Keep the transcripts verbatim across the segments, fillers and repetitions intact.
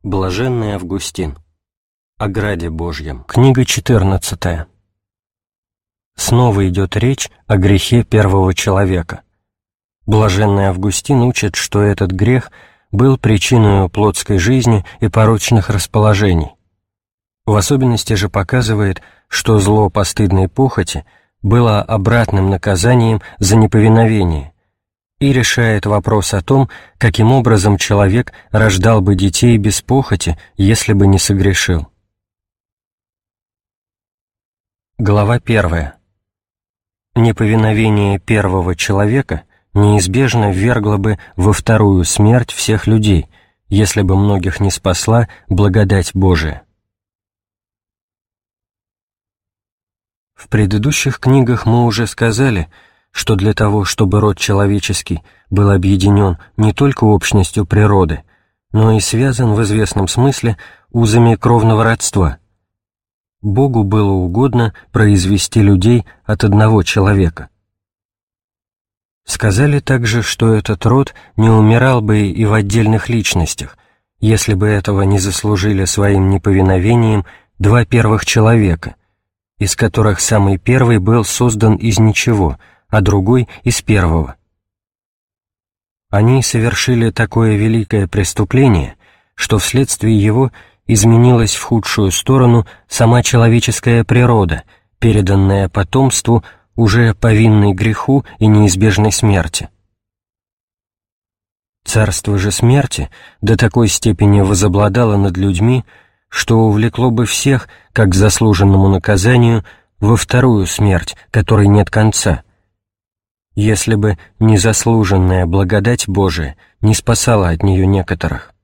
Блаженный Августин. О граде Божьем. Книга четырнадцатая. Снова идет речь о грехе первого человека. Блаженный Августин учит, что этот грех был причиной плотской жизни и порочных расположений. В особенности же показывает, что зло постыдной похоти было обратным наказанием за неповиновение, и решает вопрос о том, каким образом человек рождал бы детей без похоти, если бы не согрешил. Глава первая. Неповиновение первого человека неизбежно ввергло бы во вторую смерть всех людей, если бы многих не спасла благодать Божия. В предыдущих книгах мы уже сказали, что для того, чтобы род человеческий был объединен не только общностью природы, но и связан в известном смысле узами кровного родства, Богу было угодно произвести людей от одного человека. Сказали также, что этот род не умирал бы и в отдельных личностях, если бы этого не заслужили своим неповиновением два первых человека, из которых самый первый был создан из ничего, а другой — из первого. Они совершили такое великое преступление, что вследствие его изменилась в худшую сторону сама человеческая природа, переданная потомству, уже повинной греху и неизбежной смерти. Царство же смерти до такой степени возобладало над людьми, что увлекло бы всех, как к заслуженному наказанию, во вторую смерть, которой нет конца, если бы незаслуженная благодать Божия не спасала от нее некоторых.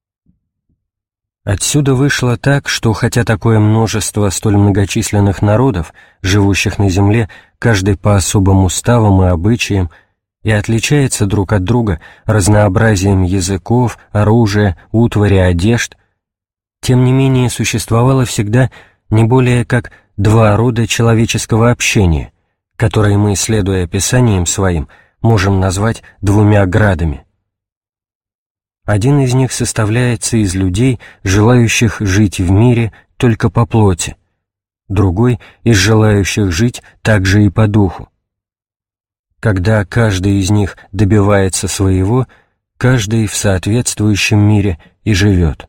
Отсюда вышло так, что хотя такое множество столь многочисленных народов, живущих на земле, каждый по особым уставам и обычаям, и отличается друг от друга разнообразием языков, оружия, утвари, одежд, тем не менее существовало всегда не более как два рода человеческого общения, которые мы, следуя описаниям своим, можем назвать двумя градами. Один из них составляется из людей, желающих жить в мире только по плоти, другой — из желающих жить также и по духу. Когда каждый из них добивается своего, каждый в соответствующем мире и живет.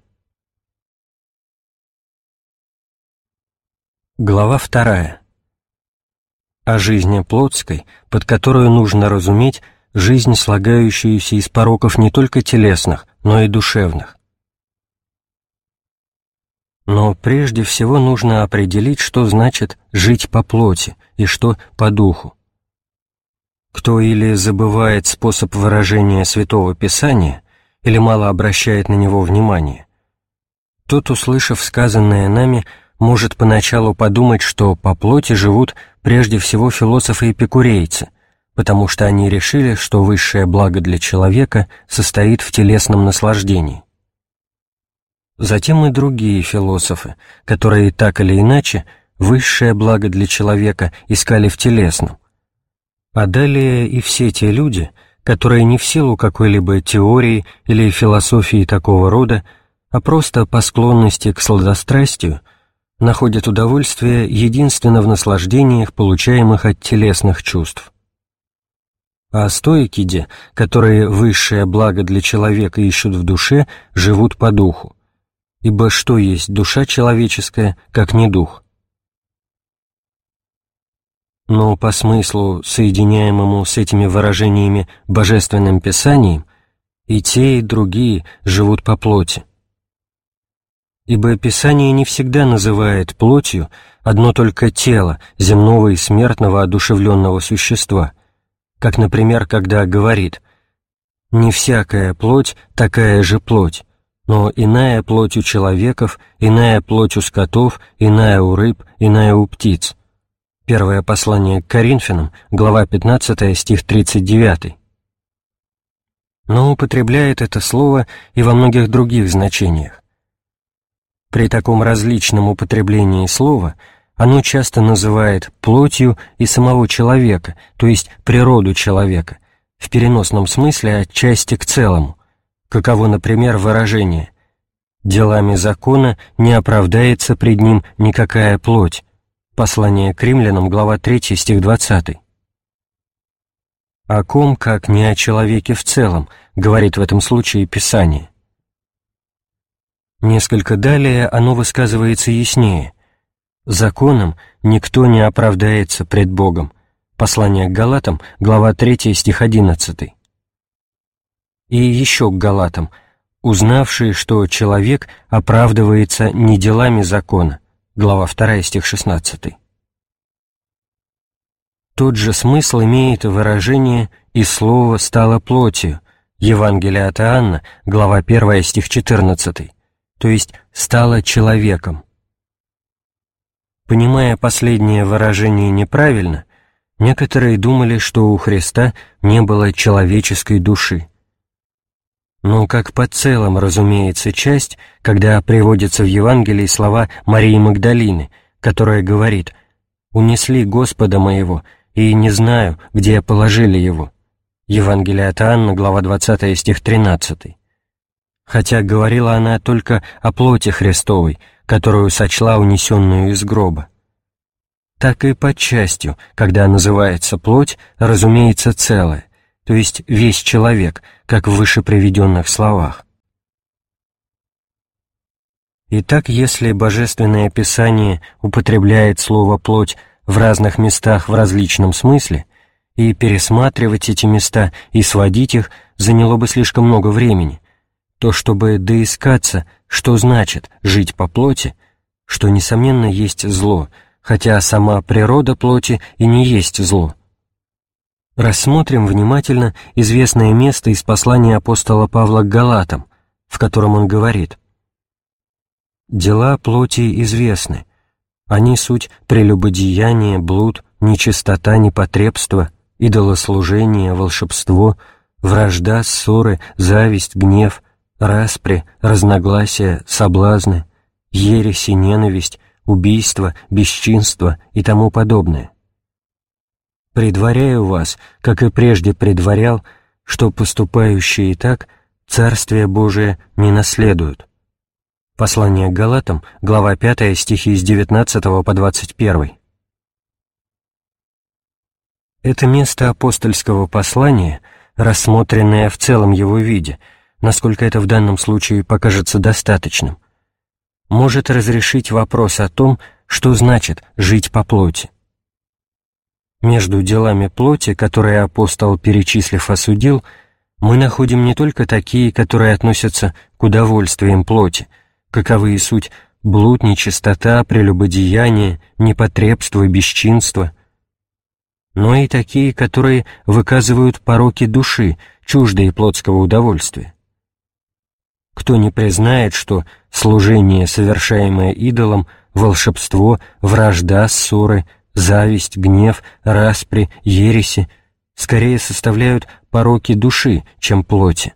Глава вторая. О жизни плотской, под которую нужно разуметь жизнь, слагающуюся из пороков не только телесных, но и душевных. Но прежде всего нужно определить, что значит «жить по плоти» и что «по духу». Кто или забывает способ выражения Святого Писания, или мало обращает на него внимания, тот, услышав сказанное нами, может поначалу подумать, что по плоти живут прежде всего философы-эпикурейцы, потому что они решили, что высшее благо для человека состоит в телесном наслаждении. Затем и другие философы, которые так или иначе высшее благо для человека искали в телесном. А далее и все те люди, которые не в силу какой-либо теории или философии такого рода, а просто по склонности к сладострастию, находят удовольствие единственно в наслаждениях, получаемых от телесных чувств. А стоики де, которые высшее благо для человека ищут в душе, живут по духу. Ибо что есть душа человеческая, как не дух? Но по смыслу, соединяемому с этими выражениями Божественным Писанием, и те, и другие живут по плоти. Ибо Писание не всегда называет плотью одно только тело земного и смертного одушевленного существа, как, например, когда говорит «не всякая плоть такая же плоть, но иная плоть у человеков, иная плоть у скотов, иная у рыб, иная у птиц». Первое послание к Коринфянам, глава пятнадцатая, стих тридцать девятый. Но употребляет это слово и во многих других значениях. При таком различном употреблении слова оно часто называет плотью и самого человека, то есть природу человека, в переносном смысле от части к целому, каково, например, выражение делами закона не оправдается пред ним никакая плоть. Послание к римлянам, глава третья, стих двадцатый. О ком, как не о человеке в целом, говорит в этом случае Писание. Несколько далее оно высказывается яснее. Законом никто не оправдается пред Богом. Послание к Галатам, глава третья, стих одиннадцатый. И еще к Галатам, узнавшие, что человек оправдывается не делами закона, глава вторая, стих шестнадцатый. Тот же смысл имеет выражение «и слово стало плотью», Евангелие от Иоанна, глава первая, стих четырнадцатый, то есть «стало человеком». Понимая последнее выражение неправильно, некоторые думали, что у Христа не было человеческой души. Но как по целом разумеется часть, когда приводятся в Евангелии слова Марии Магдалины, которая говорит «Унесли Господа моего, и не знаю, где положили его». Евангелие от Иоанна, глава двадцатая, стих тринадцатый. Хотя говорила она только о плоти Христовой, которую сочла унесенную из гроба. Так и под частью, когда называется плоть, разумеется целое, то есть весь человек, как в выше приведенных словах. Итак, если Божественное Писание употребляет слово «плоть» в разных местах в различном смысле, и пересматривать эти места и сводить их заняло бы слишком много времени, то чтобы доискаться, что значит «жить по плоти», что, несомненно, есть зло, хотя сама природа плоти и не есть зло. Рассмотрим внимательно известное место из послания апостола Павла к Галатам, в котором он говорит: «Дела плоти известны. Они суть прелюбодеяние, блуд, нечистота, непотребство, идолослужение, волшебство, вражда, ссоры, зависть, гнев, распри, разногласия, соблазны, ереси, ненависть, убийство, бесчинство и тому подобное. Предваряю вас, как и прежде предварял, что поступающие так Царствие Божие не наследуют». Послание к Галатам, глава пятая, стихи с девятнадцатого по двадцать первый. Это место апостольского послания, рассмотренное в целом его виде, насколько это в данном случае покажется достаточным, может разрешить вопрос о том, что значит «жить по плоти». Между делами плоти, которые апостол, перечислив, осудил, мы находим не только такие, которые относятся к удовольствиям плоти, каковы и суть блуд, нечистота, прелюбодеяние, непотребство и бесчинство, но и такие, которые выказывают пороки души, чуждые плотского удовольствия. Кто не признает, что служение, совершаемое идолам, волшебство, вражда, ссоры, зависть, гнев, распри, ереси скорее составляют пороки души, чем плоти?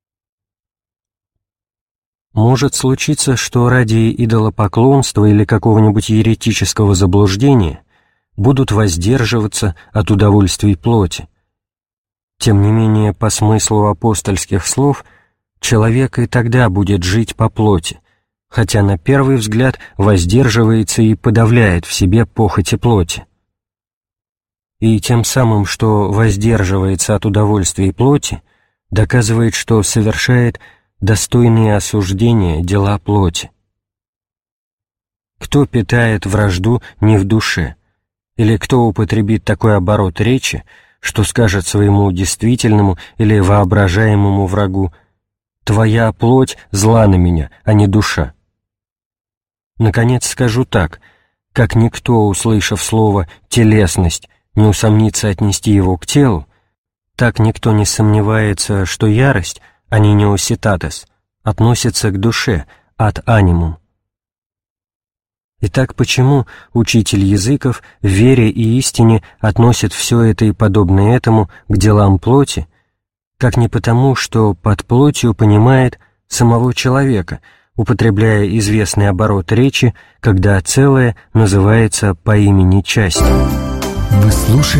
Может случиться, что ради идолопоклонства или какого-нибудь еретического заблуждения будут воздерживаться от удовольствий плоти. Тем не менее, по смыслу апостольских слов, человек и тогда будет жить по плоти, хотя на первый взгляд воздерживается и подавляет в себе похоти плоти. И тем самым, что воздерживается от удовольствий плоти, доказывает, что совершает достойные осуждения дела плоти. Кто питает вражду не в душе, или кто употребит такой оборот речи, что скажет своему действительному или воображаемому врагу: «Твоя плоть зла на меня, а не душа». Наконец скажу так: как никто, услышав слово «телесность», не усомнится отнести его к телу, так никто не сомневается, что ярость, а не неоситатес, относится к душе, ad animum. Итак, почему учитель языков в вере и истине относит все это и подобное этому к делам плоти, как не потому, что под плотью понимает самого человека, употребляя известный оборот речи, когда целое называется по имени части. Вы слушаете